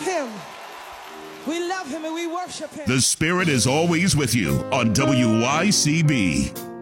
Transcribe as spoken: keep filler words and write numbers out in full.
him. We love him and we worship him. The Spirit is always with you on W Y C B.